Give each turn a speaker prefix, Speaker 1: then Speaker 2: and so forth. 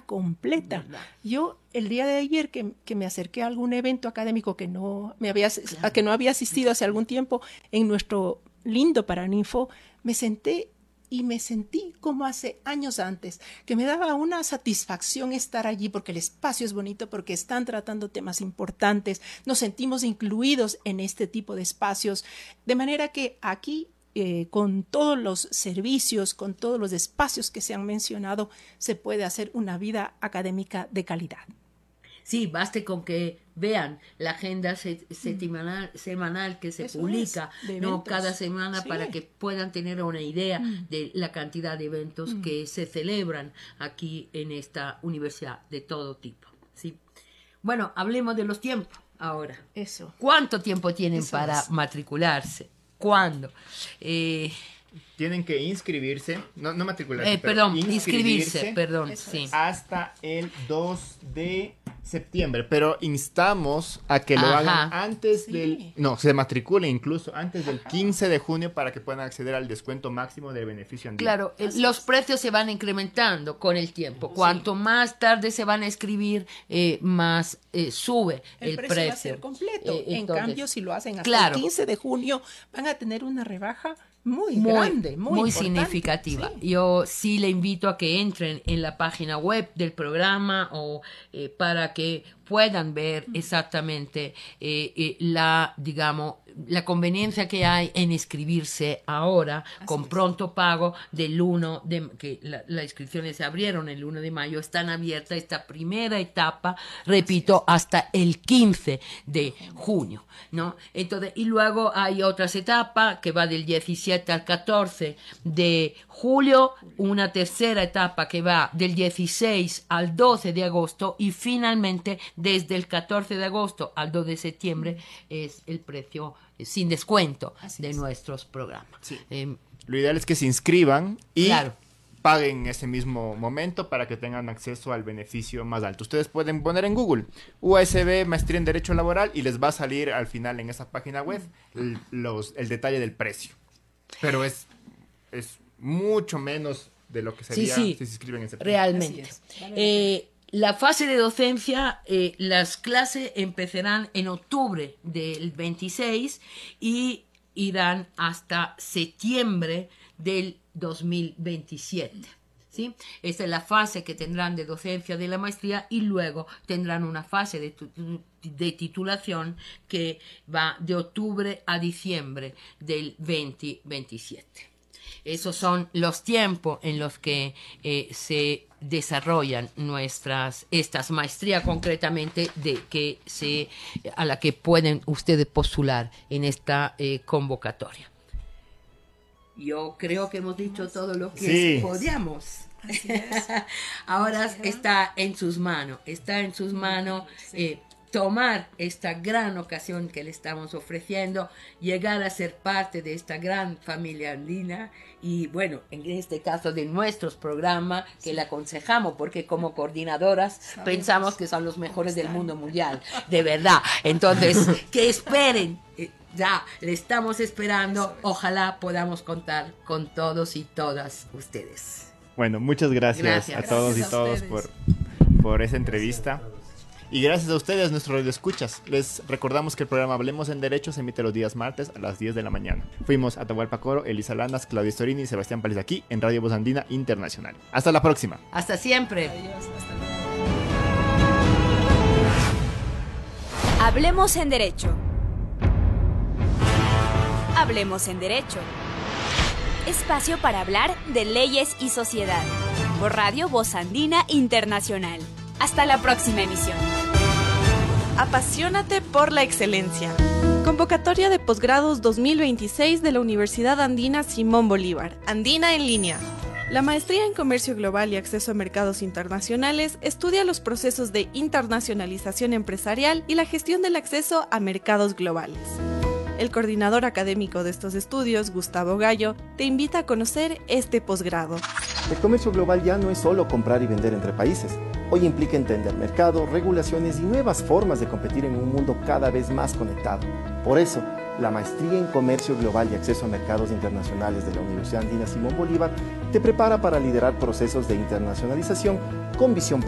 Speaker 1: completa. Yo el día de ayer que me acerqué a algún evento académico que no había asistido hace algún tiempo en nuestro lindo Paraninfo, me senté y me sentí como hace años antes, que me daba una satisfacción estar allí porque el espacio es bonito, porque están tratando temas importantes, nos sentimos incluidos en este tipo de espacios, de manera que aquí, con todos los servicios, con todos los espacios que se han mencionado, se puede hacer una vida académica de calidad.
Speaker 2: Sí, baste con que vean la agenda semanal que se publica, ¿no? Cada semana, para que puedan tener una idea de la cantidad de eventos que se celebran aquí en esta universidad de todo tipo, ¿sí? Bueno, hablemos de los tiempos ahora.
Speaker 1: Eso.
Speaker 2: ¿Cuánto tiempo tienen para matricularse? ¿Cuándo?
Speaker 3: Tienen que inscribirse, no matricularse,
Speaker 2: perdón, inscribirse, perdón, sí.
Speaker 3: Hasta el 2 de septiembre, pero instamos a que lo hagan antes se matriculen incluso antes del 15 de junio para que puedan acceder al descuento máximo del beneficio andino.
Speaker 2: Claro, los precios se van incrementando con el tiempo. Cuanto más tarde se van a escribir, más sube el precio.
Speaker 1: Va a ser completo. En cambio, si lo hacen hasta el 15 de junio, van a tener una rebaja muy grande, muy
Speaker 2: significativa.
Speaker 1: Sí.
Speaker 2: Yo sí le invito a que entren en la página web del programa o para que puedan ver exactamente la conveniencia que hay en inscribirse ahora con pronto pago del 1 de que las inscripciones se abrieron el 1 de mayo, están abiertas esta primera etapa, repito, hasta el 15 de junio, ¿no? Entonces, y luego hay otras etapas que va del 17 al 14 de julio, una tercera etapa que va del 16 al 12 de agosto y finalmente desde el 14 de agosto al 2 de septiembre es el precio sin descuento de nuestros programas.
Speaker 3: Sí. Lo ideal es que se inscriban y
Speaker 2: claro,
Speaker 3: paguen en ese mismo momento para que tengan acceso al beneficio más alto. Ustedes pueden poner en Google USB Maestría en Derecho Laboral y les va a salir al final en esa página web el detalle del precio. Pero es mucho menos de lo que sería si se inscriben en septiembre.
Speaker 2: Realmente. La fase de docencia, las clases empezarán en octubre del 26 y irán hasta septiembre del 2027. ¿Sí? Esta es la fase que tendrán de docencia de la maestría y luego tendrán una fase de titulación que va de octubre a diciembre del 2027. Esos son los tiempos en los que se desarrollan estas maestrías concretamente a la que pueden ustedes postular en esta convocatoria. Yo creo que hemos dicho todo lo que podíamos.
Speaker 1: Así es.
Speaker 2: Ahora está en sus manos. Tomar esta gran ocasión que le estamos ofreciendo, llegar a ser parte de esta gran familia andina y, bueno, en este caso de nuestros programas que le aconsejamos porque como coordinadoras pensamos que son los mejores del mundo mundial, de verdad. Entonces, que esperen, ya le estamos esperando, ojalá podamos contar con todos y todas ustedes.
Speaker 3: Bueno, muchas gracias a todos y todas por esa entrevista. Y gracias a ustedes, nuestros radioescuchas. Les recordamos que el programa Hablemos en Derecho se emite los días martes a las 10 de la mañana. Fuimos Atahualpa Coro, Elisa Landas, Claudia Storini y Sebastián Pález aquí en Radio Voz Andina Internacional. Hasta la próxima.
Speaker 2: Hasta siempre.
Speaker 1: Adiós, hasta luego.
Speaker 4: Hablemos en Derecho. Hablemos en Derecho. Espacio para hablar de leyes y sociedad. Por Radio Voz Andina Internacional. Hasta la próxima emisión.
Speaker 5: Apasionate por la excelencia. Convocatoria de posgrados 2026 de la Universidad Andina Simón Bolívar. Andina en línea. La maestría en Comercio Global y Acceso a Mercados Internacionales estudia los procesos de internacionalización empresarial y la gestión del acceso a mercados globales. El coordinador académico de estos estudios, Gustavo Gallo, te invita a conocer este posgrado.
Speaker 6: El comercio global ya no es solo comprar y vender entre países. Hoy implica entender mercado, regulaciones y nuevas formas de competir en un mundo cada vez más conectado. Por eso, la Maestría en Comercio Global y Acceso a Mercados Internacionales de la Universidad Andina Simón Bolívar te prepara para liderar procesos de internacionalización con visión